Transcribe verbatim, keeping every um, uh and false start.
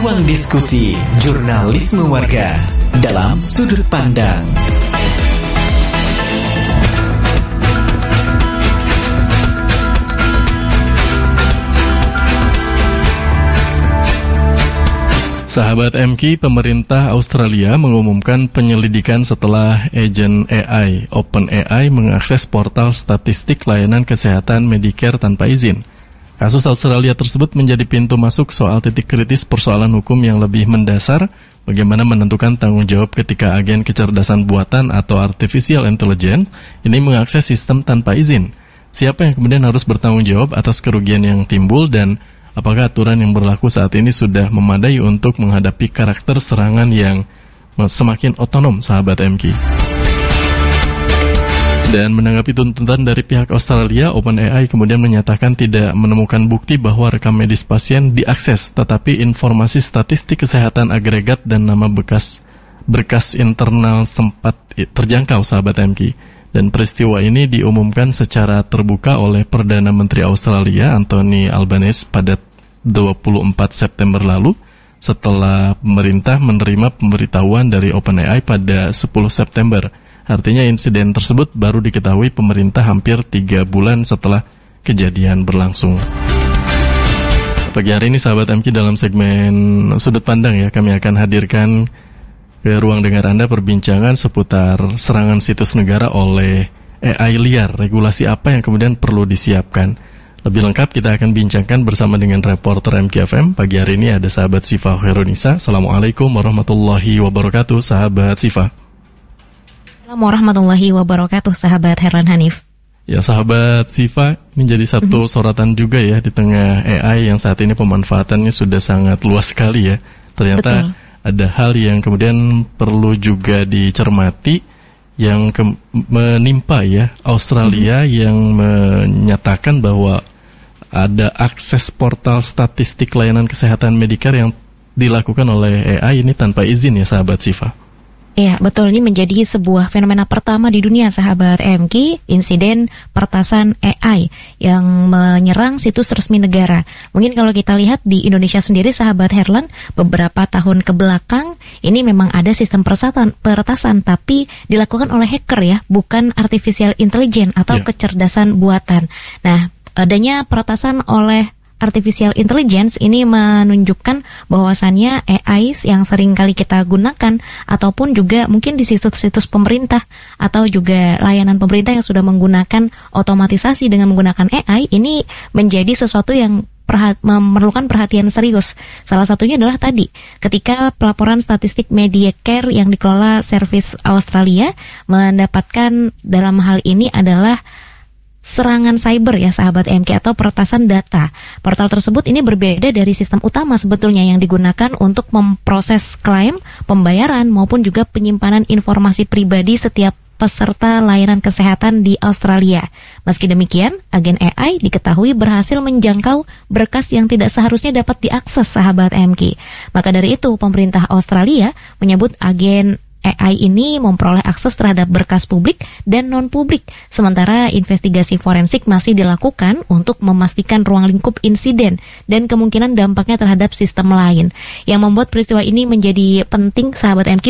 Ruang diskusi jurnalisme warga dalam sudut pandang. Sahabat M K, pemerintah Australia mengumumkan penyelidikan setelah agen A I OpenAI mengakses portal statistik layanan kesehatan Medicare tanpa izin. Kasus Australia tersebut menjadi pintu masuk soal titik kritis persoalan hukum yang lebih mendasar, bagaimana menentukan tanggung jawab ketika agen kecerdasan buatan atau artificial intelligence ini mengakses sistem tanpa izin. Siapa yang kemudian harus bertanggung jawab atas kerugian yang timbul, dan apakah aturan yang berlaku saat ini sudah memadai untuk menghadapi karakter serangan yang semakin otonom, sahabat M K? Dan menanggapi tuntutan dari pihak Australia, OpenAI kemudian menyatakan tidak menemukan bukti bahwa rekam medis pasien diakses, tetapi informasi statistik kesehatan agregat dan nama bekas berkas internal sempat terjangkau, sahabat M K. Dan peristiwa ini diumumkan secara terbuka oleh Perdana Menteri Australia Anthony Albanese pada dua puluh empat September lalu, setelah pemerintah menerima pemberitahuan dari OpenAI pada sepuluh September. Artinya insiden tersebut baru diketahui pemerintah hampir tiga bulan setelah kejadian berlangsung. Pagi hari ini, sahabat M K, dalam segmen Sudut Pandang ya, kami akan hadirkan ke ruang dengar Anda perbincangan seputar serangan situs negara oleh A I liar. Regulasi apa yang kemudian perlu disiapkan? Lebih lengkap kita akan bincangkan bersama dengan reporter M K F M. Pagi hari ini ada sahabat Sifa Khairunisa. Assalamualaikum warahmatullahi wabarakatuh, sahabat Sifa. Assalamualaikum warahmatullahi wabarakatuh, sahabat Herlan Hanif. Ya, sahabat Sifa, menjadi satu mm-hmm. sorotan juga ya di tengah A I yang saat ini pemanfaatannya sudah sangat luas sekali ya. Ternyata Betul. ada hal yang kemudian perlu juga dicermati yang ke- menimpa ya Australia mm-hmm. yang menyatakan bahwa ada akses portal statistik layanan kesehatan Medicare yang dilakukan oleh A I ini tanpa izin ya, sahabat Sifa. Ya, betul. Ini menjadi sebuah fenomena pertama di dunia, sahabat M K, insiden pertasan A I yang menyerang situs resmi negara. Mungkin kalau kita lihat di Indonesia sendiri, sahabat Herlan, beberapa tahun ke belakang ini memang ada sistem peretasan, peretasan tapi dilakukan oleh hacker ya, bukan artificial intelligence atau yeah. kecerdasan buatan. Nah, adanya peretasan oleh artificial intelligence ini menunjukkan bahwasannya A I yang sering kali kita gunakan ataupun juga mungkin di situs-situs pemerintah atau juga layanan pemerintah yang sudah menggunakan otomatisasi dengan menggunakan A I ini menjadi sesuatu yang perhat- memerlukan perhatian serius. Salah satunya adalah tadi ketika pelaporan statistik Medicare yang dikelola Service Australia mendapatkan dalam hal ini adalah serangan cyber ya, sahabat M K, atau peretasan data. Portal tersebut ini berbeda dari sistem utama sebetulnya yang digunakan untuk memproses klaim, pembayaran maupun juga penyimpanan informasi pribadi setiap peserta layanan kesehatan di Australia. Meski demikian, agen A I diketahui berhasil menjangkau berkas yang tidak seharusnya dapat diakses, sahabat M K. Maka dari itu, pemerintah Australia menyebut agen A I ini memperoleh akses terhadap berkas publik dan non-publik, sementara investigasi forensik masih dilakukan untuk memastikan ruang lingkup insiden dan kemungkinan dampaknya terhadap sistem lain. Yang membuat peristiwa ini menjadi penting, sahabat M K,